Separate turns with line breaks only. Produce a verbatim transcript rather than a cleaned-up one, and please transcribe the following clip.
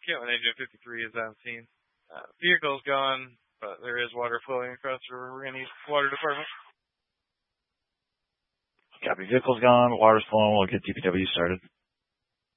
Caitlin Agent fifty-three is on scene. Uh, vehicle's gone, but there is water flowing across the river. We're going to use the water department.
Copy. Vehicle's gone. Water's flowing. We'll get D P W started.